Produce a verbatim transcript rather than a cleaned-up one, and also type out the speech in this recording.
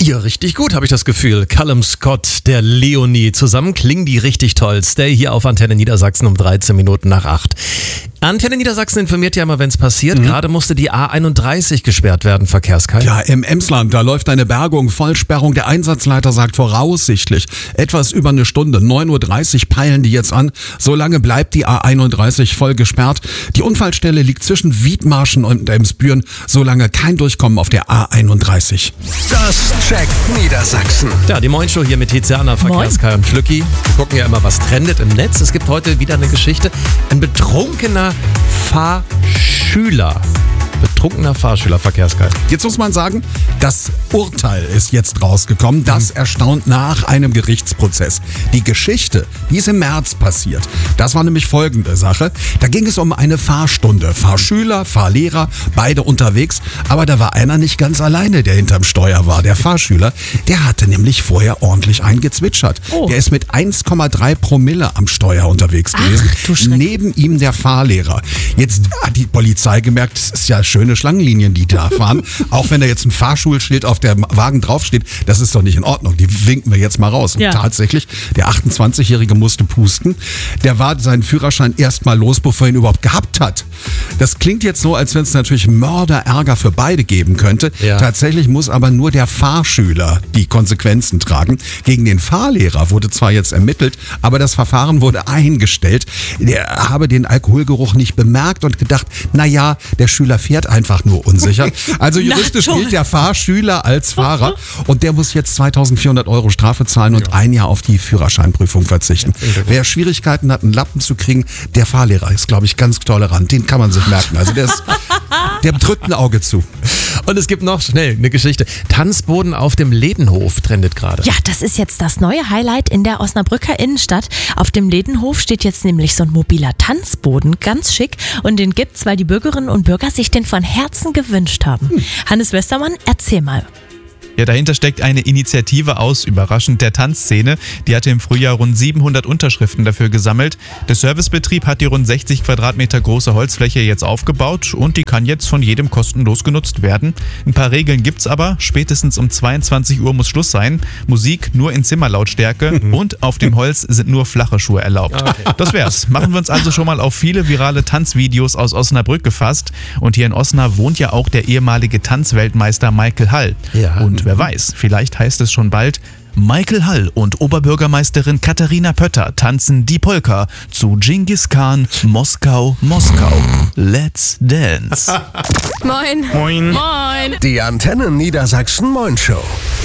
Ja, richtig gut, habe ich das Gefühl. Callum Scott, der Leonie, zusammen klingen die richtig toll. Stay hier auf Antenne Niedersachsen um dreizehn Minuten nach acht. Antenne Niedersachsen informiert ja immer, wenn es passiert. Mhm. Gerade musste die A einunddreißig gesperrt werden, Verkehrskai. Ja, im Emsland, da läuft eine Bergung, Vollsperrung. Der Einsatzleiter sagt voraussichtlich etwas über eine Stunde. neun Uhr dreißig peilen die jetzt an. So lange bleibt die A einunddreißig voll gesperrt. Die Unfallstelle liegt zwischen Wiedmarschen und Emsbüren. So lange kein Durchkommen auf der A einunddreißig. Das checkt Niedersachsen. Ja, die Moin-Show hier mit Tiziana, Verkehrskai und Flücki. Wir gucken ja immer, was trendet im Netz. Es gibt heute wieder eine Geschichte. Ein betrunkener Fahrschüler. Betrunkener Fahrschüler, Verkehrskai. Jetzt muss man sagen, das Urteil ist jetzt rausgekommen. Das erstaunt nach einem Gerichtsprozess. Die Geschichte, die ist im März passiert. Das war nämlich folgende Sache. Da ging es um eine Fahrstunde. Fahrschüler, Fahrlehrer, beide unterwegs. Aber da war einer nicht ganz alleine, der hinterm Steuer war. Der Fahrschüler, der hatte nämlich vorher ordentlich eingezwitschert. Oh. Der ist mit eins Komma drei Promille am Steuer unterwegs gewesen. Ach, neben ihm der Fahrlehrer. Jetzt hat die Polizei gemerkt, es ist ja schöne Schlangenlinien, die da fahren. Auch wenn da jetzt ein Fahrschulschild auf der Wagen draufsteht, das ist doch nicht in Ordnung. Die winken wir jetzt mal raus. Und ja. Tatsächlich, der achtundzwanzigjährige musste pusten. Der war seinen Führerschein erst mal los, bevor er ihn überhaupt gehabt hat. Das klingt jetzt so, als wenn es natürlich Mörderärger für beide geben könnte. Ja. Tatsächlich muss aber nur der Fahrschüler die Konsequenzen tragen. Gegen den Fahrlehrer wurde zwar jetzt ermittelt, aber das Verfahren wurde eingestellt. Der habe den Alkoholgeruch nicht bemerkt und gedacht, naja, der Schüler fährt einfach nur unsicher. Also juristisch gilt der Fahrschüler als Fahrer und der muss jetzt zweitausendvierhundert Euro Strafe zahlen und ein Jahr auf die Führerscheinprüfung verzichten. Wer Schwierigkeiten hat, einen Lappen zu kriegen, der Fahrlehrer ist, glaube ich, ganz tolerant. Den kann man sich merken. Also der ist, der drückt ein Auge zu. Und es gibt noch schnell eine Geschichte. Tanzboden auf dem Ledenhof trendet gerade. Ja, das ist jetzt das neue Highlight in der Osnabrücker Innenstadt. Auf dem Ledenhof steht jetzt nämlich so ein mobiler Tanzboden, ganz schick. Und den gibt's, weil die Bürgerinnen und Bürger sich den von Herzen gewünscht haben. Hm. Hannes Westermann, erzähl mal. Ja, dahinter steckt eine Initiative aus, überraschend, der Tanzszene. Die hatte im Frühjahr rund siebenhundert Unterschriften dafür gesammelt. Der Servicebetrieb hat die rund sechzig Quadratmeter große Holzfläche jetzt aufgebaut und die kann jetzt von jedem kostenlos genutzt werden. Ein paar Regeln gibt's aber. Spätestens um zweiundzwanzig Uhr muss Schluss sein. Musik nur in Zimmerlautstärke und auf dem Holz sind nur flache Schuhe erlaubt. Okay. Das wär's. Machen wir uns also schon mal auf viele virale Tanzvideos aus Osnabrück gefasst. Und hier in Osnabrück wohnt ja auch der ehemalige Tanzweltmeister Michael Hall. Ja. Und wer weiß, vielleicht heißt es schon bald, Michael Hall und Oberbürgermeisterin Katharina Pötter tanzen die Polka zu Genghis Khan, Moskau, Moskau. Let's dance. Moin. Moin. Moin. Die Antenne Niedersachsen Moin Show.